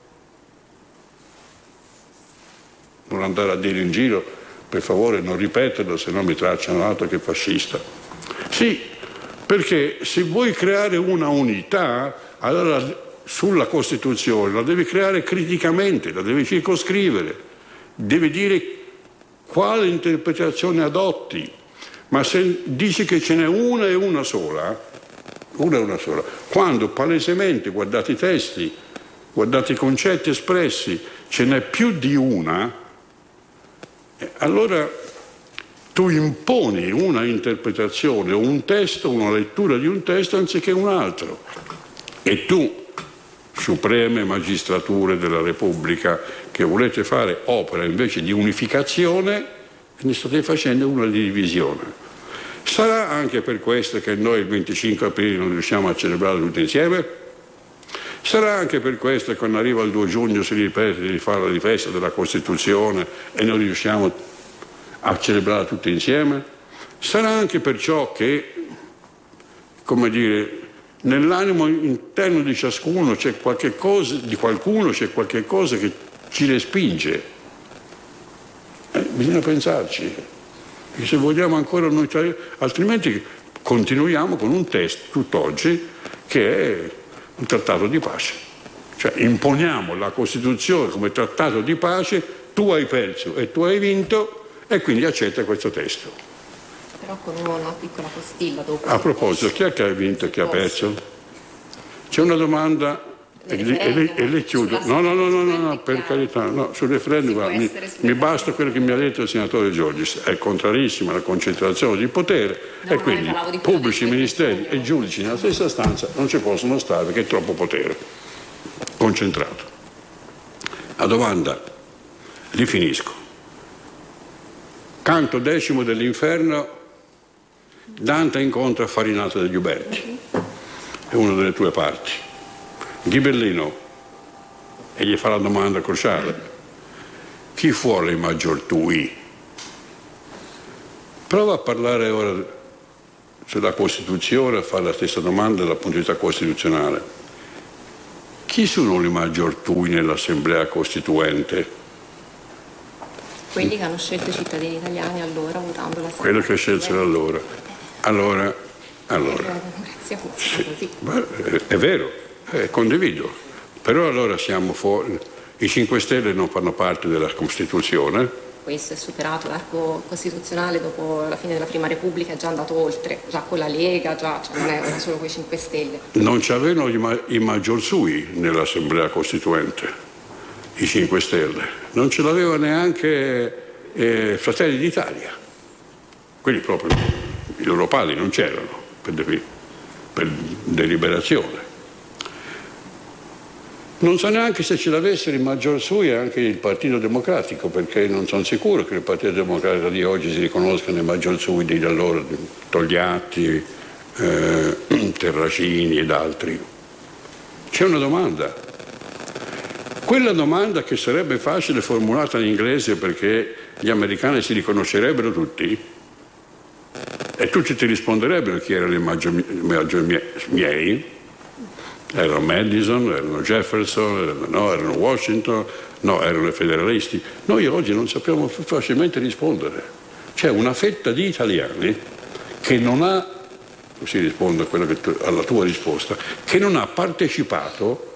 Non andare a dire in giro, per favore non ripeterlo, se no mi tracciano altro che fascista. Sì, perché se vuoi creare una unità, allora sulla Costituzione la devi creare criticamente, la devi circoscrivere, devi dire quale interpretazione adotti. Ma se dici che ce n'è una e una sola, una e una sola, quando palesemente, guardate i testi, guardate i concetti espressi, ce n'è più di una, allora tu imponi una interpretazione o un testo, una lettura di un testo anziché un altro. E tu, supreme magistrature della Repubblica, che volete fare opera invece di unificazione, ne state facendo una di divisione. Sarà anche per questo che noi il venticinque aprile non riusciamo a celebrare tutti insieme? Sarà anche per questo che quando arriva il due giugno si ripete di fare la festa della Costituzione e non riusciamo a celebrare tutti insieme? Sarà anche perciò che, come dire, nell'animo interno di ciascuno c'è qualche cosa, di qualcuno c'è qualche cosa che ci respinge. Eh, bisogna pensarci, perché se vogliamo ancora noi, altrimenti continuiamo con un testo tutt'oggi che è un trattato di pace, cioè imponiamo la Costituzione come trattato di pace, tu hai perso e tu hai vinto e quindi accetta questo testo. Però con una piccola postilla dopo. A proposito, chi è che ha vinto e chi ha perso? C'è una domanda. E le, e, le, e le chiudo. No, no, no, no, no, no, per carità, no, sul referendum mi, mi basta quello che mi ha detto il senatore Giorgis, è contrarissima alla concentrazione di potere e quindi pubblici ministeri e giudici nella stessa stanza non ci possono stare perché è troppo potere concentrato. La domanda, li finisco. Canto decimo dell'inferno, Dante incontra Farinata degli Uberti, è una delle tue parti. Ghibellino, e gli fa la domanda cruciale: chi fu il maggior tui? Prova a parlare ora sulla Costituzione, a fare la stessa domanda dal punto di vista costituzionale. Chi sono i maggiortui nell'Assemblea Costituente? Quelli che hanno scelto i cittadini italiani allora votando la Quello che scelsero allora. Allora, allora. La democrazia funziona Sì, così. è vero, eh, condivido. Però allora siamo fuori. I cinque Stelle non fanno parte della Costituzione. Questo è superato, l'arco costituzionale dopo la fine della Prima Repubblica è già andato oltre, già con la Lega, già, cioè non è ora solo con i cinque Stelle. Non c'avevano i, ma- i maggior sui nell'Assemblea Costituente, i cinque Stelle. Non ce l'aveva neanche eh, Fratelli d'Italia. Quelli proprio, i loro pali non c'erano per, de- per deliberazione. Non so neanche se ce l'avessero in maggior sui anche il Partito Democratico, perché non sono sicuro che il Partito Democratico di oggi si riconosca nel maggior sui di allora, Togliatti, eh, Terracini ed altri. C'è una domanda. Quella domanda che sarebbe facile formulata in inglese perché gli americani si riconoscerebbero tutti e tutti ti risponderebbero chi erano i maggior, maggior miei. Erano Madison, erano Jefferson, erano, no, erano Washington, no, erano i federalisti. Noi oggi non sappiamo facilmente rispondere. C'è una fetta di italiani che non ha, così rispondo a quella che tu, alla tua risposta, che non ha partecipato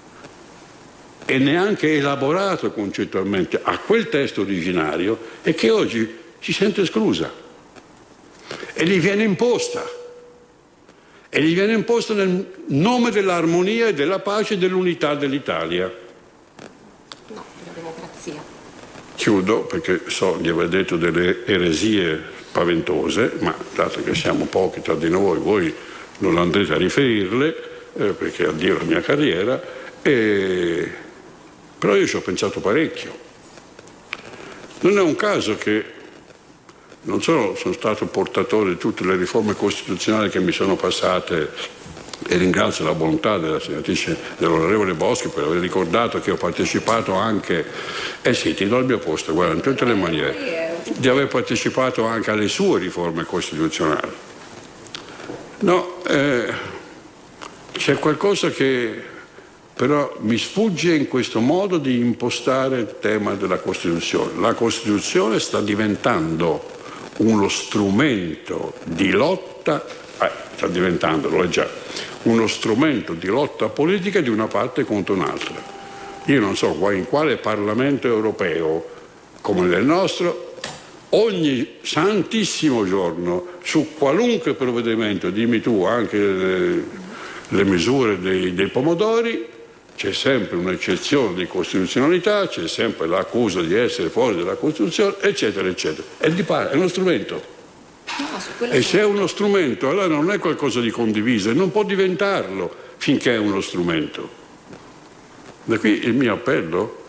e neanche elaborato concettualmente a quel testo originario e che oggi si sente esclusa e gli viene imposta. E gli viene imposto nel nome dell'armonia e della pace e dell'unità dell'Italia. No, della democrazia. Chiudo perché so di aver detto delle eresie spaventose, ma dato che siamo pochi tra di noi, voi non andrete a riferirle, eh, perché addio la mia carriera, e... però io ci ho pensato parecchio. Non è un caso che non solo sono stato portatore di tutte le riforme costituzionali che mi sono passate e ringrazio la bontà della senatrice, dell'onorevole Boschi per aver ricordato che ho partecipato anche, eh sì, ti do il mio posto, guarda, in tutte le maniere, di aver partecipato anche alle sue riforme costituzionali. No, eh, c'è qualcosa che però mi sfugge in questo modo di impostare il tema della Costituzione. La Costituzione sta diventando uno strumento di lotta, eh, sta diventando, lo è già, uno strumento di lotta politica di una parte contro un'altra. Io non so in quale Parlamento europeo, come nel nostro, ogni santissimo giorno, su qualunque provvedimento, dimmi tu, anche le, le misure dei, dei pomodori, c'è sempre un'eccezione di costituzionalità, c'è sempre l'accusa di essere fuori dalla Costituzione, eccetera, eccetera. È, di par- è uno strumento. No, e se è uno strumento, allora non è qualcosa di condiviso e non può diventarlo finché è uno strumento. Da qui il mio appello,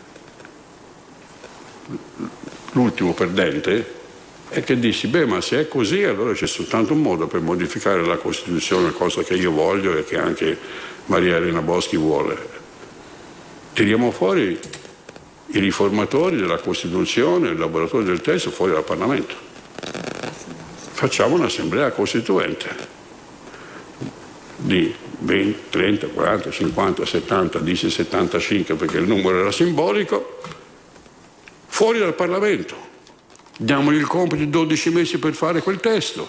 l'ultimo perdente, è che dissi, beh, ma se è così allora c'è soltanto un modo per modificare la Costituzione, cosa che io voglio e che anche Maria Elena Boschi vuole. Tiriamo fuori i riformatori della Costituzione, i elaboratori del testo fuori dal Parlamento. Facciamo un'assemblea costituente di venti, trenta, quaranta, cinquanta, settanta, dice settantacinque perché il numero era simbolico, fuori dal Parlamento. Diamogli il compito di dodici mesi per fare quel testo.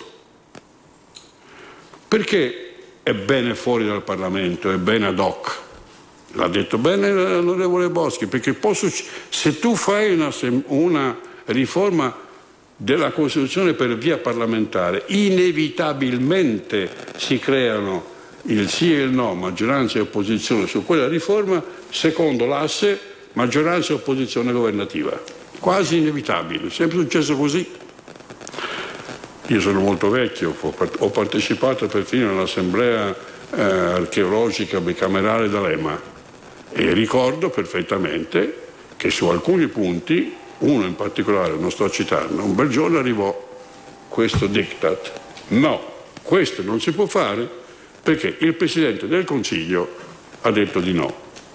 Perché è bene fuori dal Parlamento, è bene ad hoc? L'ha detto bene l'onorevole Boschi, perché posso, se tu fai una, una riforma della Costituzione per via parlamentare, inevitabilmente si creano il sì e il no, maggioranza e opposizione su quella riforma, secondo l'asse maggioranza e opposizione governativa. Quasi inevitabile, è sempre successo così. Io sono molto vecchio, ho partecipato perfino all'assemblea eh, archeologica bicamerale d'Alema e ricordo perfettamente che su alcuni punti, uno in particolare, non sto citando, un bel giorno arrivò questo diktat: no, questo non si può fare perché il Presidente del Consiglio ha detto di no.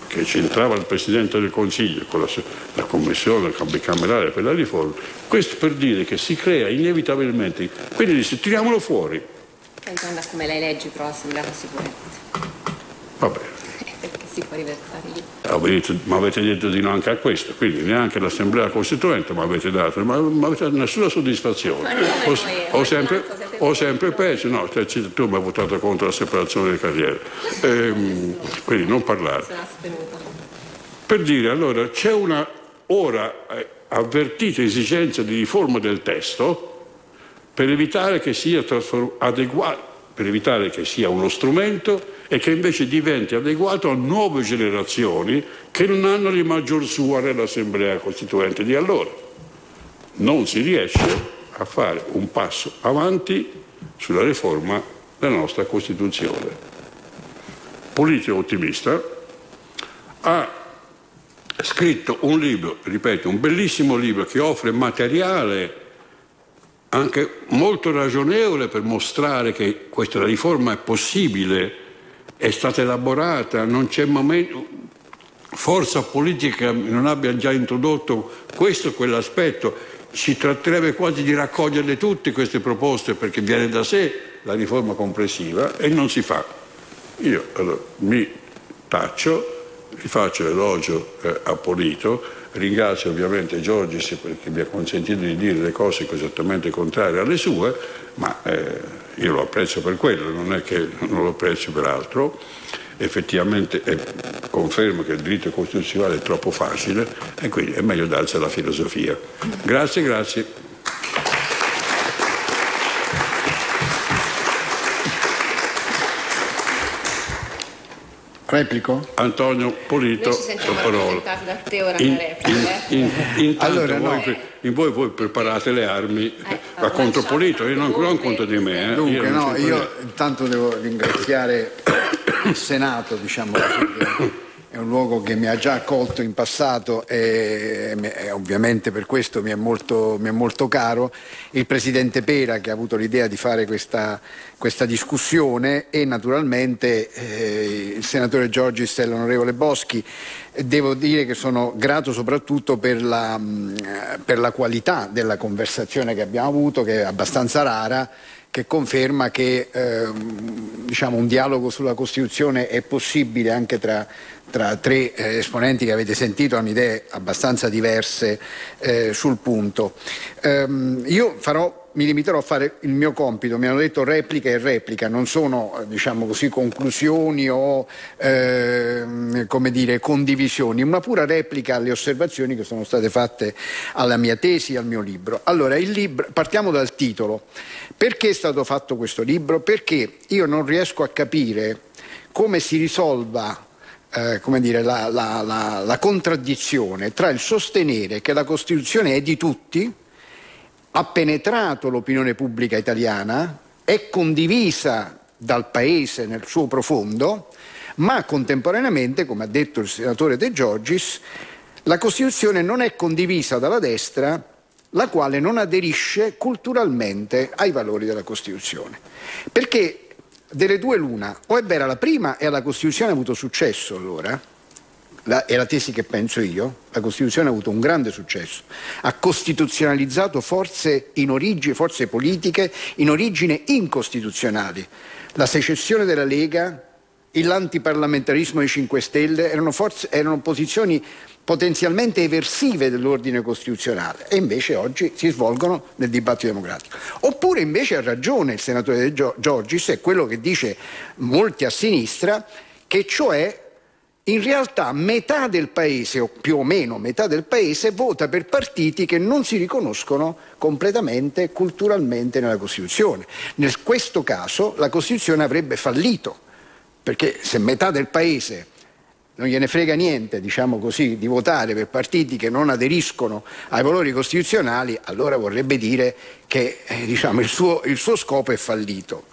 che c'entrava il Presidente del Consiglio con la, la Commissione bicamerale per la riforma, questo per dire che si crea inevitabilmente, quindi disse tiriamolo fuori. Dipende da come lei leggi però l'Assemblea Costituente. Va bene. Perché si può riversare lì. Mi avete detto di no anche a questo, quindi neanche l'Assemblea Costituente mi avete dato, ma non avete dato nessuna soddisfazione. Ho, noi, ho, sempre, ho sempre pensato, no, cioè, tu mi hai votato contro la separazione delle carriere, ehm, quindi non parlare. Per dire, allora, c'è una ora eh, avvertita esigenza di riforma del testo per evitare che sia adeguato, per evitare che sia uno strumento e che invece diventi adeguato a nuove generazioni che non hanno di maggior sua nell'Assemblea Costituente di allora. Non si riesce a fare un passo avanti sulla riforma della nostra Costituzione. Politico ottimista ha scritto un libro, ripeto, un bellissimo libro che offre materiale anche molto ragionevole per mostrare che questa riforma è possibile, è stata elaborata, non c'è momento, forza politica non abbia già introdotto questo o quell'aspetto. Si tratterebbe quasi di raccoglierle tutte queste proposte perché viene da sé la riforma complessiva e non si fa. Io allora, mi taccio, vi faccio l'elogio eh, a Polito, ringrazio ovviamente Giorgis perché mi ha consentito di dire le cose esattamente contrarie alle sue, ma eh, io lo apprezzo per quello, non è che non lo apprezzo per altro. Effettivamente eh, confermo che il diritto costituzionale è troppo facile e quindi è meglio darsi alla filosofia. Grazie, grazie. Replico? Antonio Polito, noi ci sentiamo rappresentati da te ora in, le repliche. In, in, intanto allora, voi, no. in voi, voi preparate le armi eh, a contro Polito, io non, non contro di me. Eh. Dunque, io no, io intanto devo ringraziare il Senato, diciamo, perché è un luogo che mi ha già accolto in passato e, e ovviamente per questo mi è, molto, mi è molto caro, il Presidente Pera che ha avuto l'idea di fare questa, questa discussione e naturalmente eh, il Senatore Giorgis e l'Onorevole Boschi. Devo dire che sono grato soprattutto per la, per la qualità della conversazione che abbiamo avuto, che è abbastanza rara, che conferma che eh, diciamo, un dialogo sulla Costituzione è possibile anche tra, tra tre eh, esponenti che avete sentito, hanno idee abbastanza diverse eh, sul punto. Um, io farò mi limiterò a fare il mio compito, mi hanno detto replica e replica, non sono diciamo così conclusioni o eh, come dire condivisioni, una pura replica alle osservazioni che sono state fatte alla mia tesi, al mio libro. Allora, il libro, partiamo dal titolo. Perché è stato fatto questo libro? Perché io non riesco a capire come si risolva Eh, come dire, la, la, la, la contraddizione tra il sostenere che la Costituzione è di tutti, ha penetrato l'opinione pubblica italiana, è condivisa dal Paese nel suo profondo, ma contemporaneamente, come ha detto il senatore De Giorgis, la Costituzione non è condivisa dalla destra, la quale non aderisce culturalmente ai valori della Costituzione. Perché delle due l'una, o è vera la prima e alla Costituzione ha avuto successo allora, la, è la tesi che penso io, la Costituzione ha avuto un grande successo, ha costituzionalizzato forze in origine, forze politiche in origine incostituzionali. La secessione della Lega, l'antiparlamentarismo dei cinque Stelle erano, forze, erano posizioni potenzialmente eversive dell'ordine costituzionale e invece oggi si svolgono nel dibattito democratico. Oppure invece ha ragione il senatore De Giorgis, è quello che dice molti a sinistra, che cioè in realtà metà del paese, o più o meno metà del paese, vota per partiti che non si riconoscono completamente culturalmente nella Costituzione. In questo caso la Costituzione avrebbe fallito, perché se metà del paese non gliene frega niente, diciamo così, di votare per partiti che non aderiscono ai valori costituzionali, allora vorrebbe dire che eh, diciamo, il, suo, il suo scopo è fallito.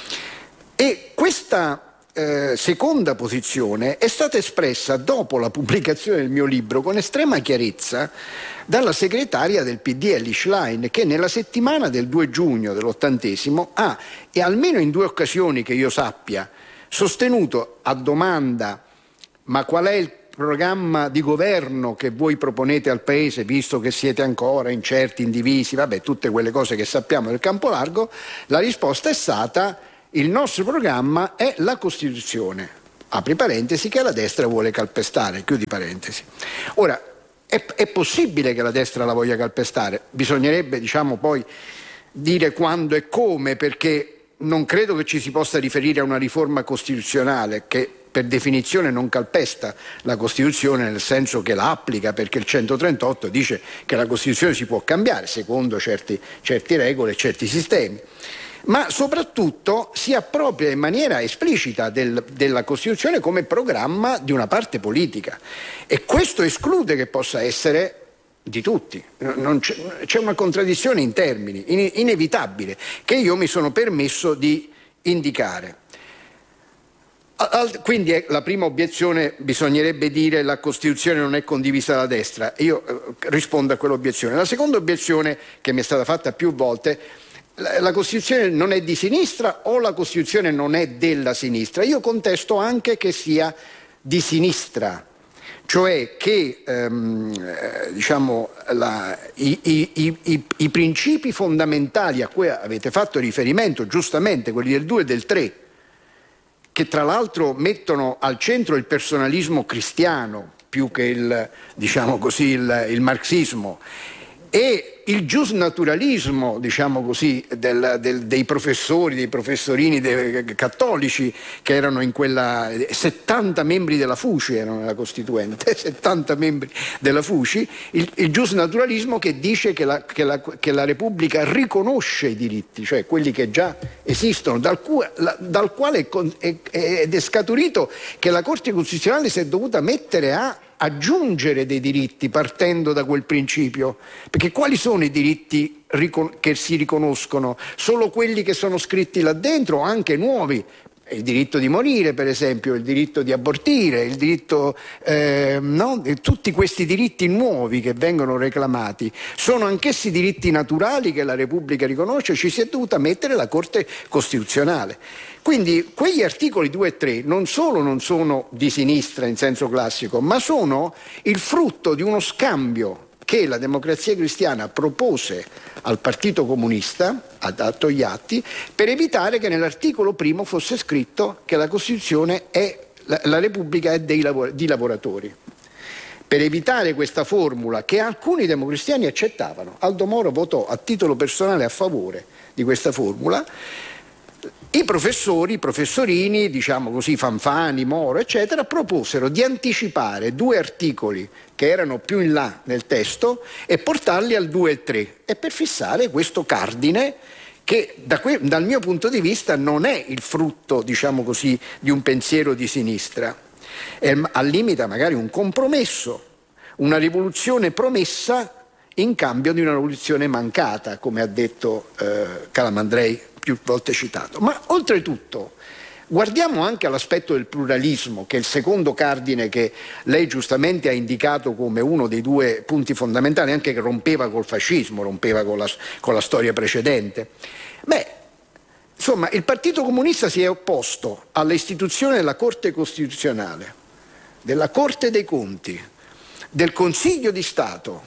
E questa eh, seconda posizione è stata espressa dopo la pubblicazione del mio libro con estrema chiarezza dalla segretaria del P D Elly Schlein, che nella settimana del due giugno dell'ottantesimo ha, e almeno in due occasioni che io sappia, sostenuto a domanda ma qual è il programma di governo che voi proponete al Paese, visto che siete ancora incerti, indivisi, vabbè, tutte quelle cose che sappiamo del campo largo, la risposta è stata: il nostro programma è la Costituzione, apri parentesi, che la destra vuole calpestare, chiudi parentesi. Ora, è, è possibile che la destra la voglia calpestare? Bisognerebbe, diciamo, poi dire quando e come, perché non credo che ci si possa riferire a una riforma costituzionale che per definizione non calpesta la Costituzione, nel senso che la applica, perché il centotrentotto dice che la Costituzione si può cambiare secondo certi, certi regole e certi sistemi, ma soprattutto si appropria in maniera esplicita del, della Costituzione come programma di una parte politica, e questo esclude che possa essere di tutti. Non c'è, c'è una contraddizione in termini in, inevitabile che io mi sono permesso di indicare. Quindi la prima obiezione, bisognerebbe dire la Costituzione non è condivisa dalla destra. Io eh, rispondo a quell'obiezione. La seconda obiezione, che mi è stata fatta più volte: la, la Costituzione non è di sinistra o la Costituzione non è della sinistra. Io contesto anche che sia di sinistra, cioè che ehm, eh, diciamo, la, i, i, i, i principi fondamentali a cui avete fatto riferimento, giustamente quelli del due e del tre, che tra l'altro mettono al centro il personalismo cristiano più che il, diciamo così, il, il marxismo, e il giusnaturalismo, diciamo così, del, del, dei professori, dei professorini dei, cattolici che erano in quella, settanta membri della FUCI erano nella Costituente, settanta membri della FUCI, il, il giusnaturalismo che dice che la, che, la, che la Repubblica riconosce i diritti, cioè quelli che già esistono, dal, cu, la, dal quale è, è, ed è scaturito che la Corte Costituzionale si è dovuta mettere a aggiungere dei diritti partendo da quel principio, perché quali sono i diritti che si riconoscono? Solo quelli che sono scritti là dentro, o anche nuovi? Il diritto di morire, per esempio, il diritto di abortire, il diritto, eh, no? Tutti questi diritti nuovi che vengono reclamati sono anch'essi diritti naturali che la Repubblica riconosce. Ci si è dovuta mettere la Corte Costituzionale. Quindi quegli articoli due e tre non solo non sono di sinistra in senso classico, ma sono il frutto di uno scambio che la Democrazia Cristiana propose al Partito Comunista, a Togliatti, per evitare che nell'articolo primo fosse scritto che la Costituzione è, la, la Repubblica è dei lavor- di lavoratori. Per evitare questa formula che alcuni democristiani accettavano, Aldo Moro votò a titolo personale a favore di questa formula. I professori, i professorini, diciamo così, Fanfani, Moro, eccetera, proposero di anticipare due articoli che erano più in là nel testo e portarli al due e tre, e per fissare questo cardine che da que- dal mio punto di vista non è il frutto, diciamo così, di un pensiero di sinistra, è al limite magari un compromesso, una rivoluzione promessa in cambio di una rivoluzione mancata, come ha detto eh, Calamandrei, più volte citato. Ma oltretutto guardiamo anche all'aspetto del pluralismo, che è il secondo cardine che lei giustamente ha indicato come uno dei due punti fondamentali, anche che rompeva col fascismo, rompeva con la, con la storia precedente. Beh, insomma, il Partito Comunista si è opposto all'istituzione della Corte Costituzionale, della Corte dei Conti, del Consiglio di Stato,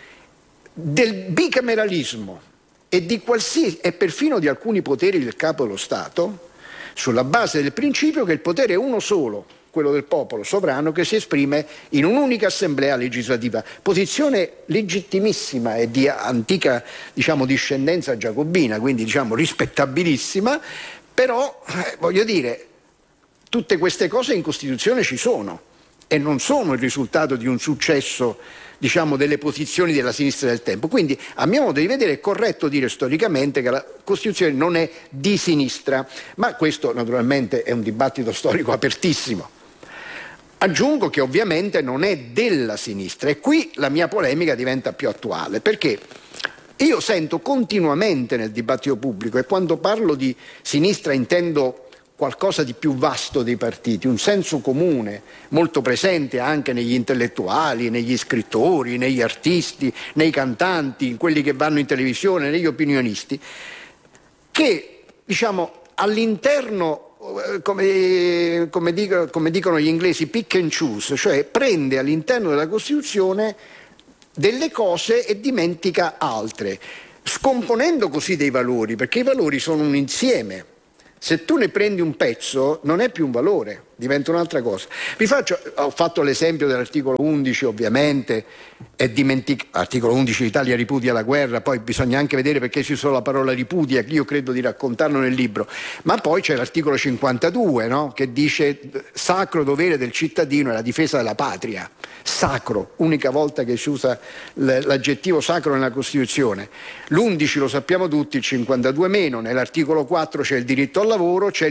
del bicameralismo e di qualsiasi, e perfino di alcuni poteri del Capo dello Stato, sulla base del principio che il potere è uno solo, quello del popolo sovrano, che si esprime in un'unica assemblea legislativa. Posizione legittimissima e di antica, diciamo, discendenza giacobina, quindi diciamo rispettabilissima, però eh, voglio dire, tutte queste cose in Costituzione ci sono e non sono il risultato di un successo, diciamo, delle posizioni della sinistra del tempo. Quindi, a mio modo di vedere, è corretto dire storicamente che la Costituzione non è di sinistra, ma questo naturalmente è un dibattito storico apertissimo. Aggiungo che ovviamente non è della sinistra, e qui la mia polemica diventa più attuale, perché io sento continuamente nel dibattito pubblico, e quando parlo di sinistra intendo qualcosa di più vasto dei partiti, un senso comune molto presente anche negli intellettuali, negli scrittori, negli artisti, nei cantanti, in quelli che vanno in televisione, negli opinionisti, che, diciamo, all'interno come, come, dico, come dicono gli inglesi, pick and choose, cioè prende all'interno della Costituzione delle cose e dimentica altre, scomponendo così dei valori, perché i valori sono un insieme. Se tu ne prendi un pezzo non è più un valore, diventa un'altra cosa. Vi faccio, ho fatto l'esempio dell'articolo undici, ovviamente, è dimentic- articolo undici, l'Italia ripudia la guerra, poi bisogna anche vedere perché si usa la parola ripudia, io credo di raccontarlo nel libro, ma poi c'è l'articolo cinquantadue, no? Che dice sacro dovere del cittadino è la difesa della patria. Sacro, unica volta che si usa l'aggettivo sacro nella Costituzione. L'undici lo sappiamo tutti, il cinquantadue meno, nell'articolo quattro c'è il diritto al lavoro, c'è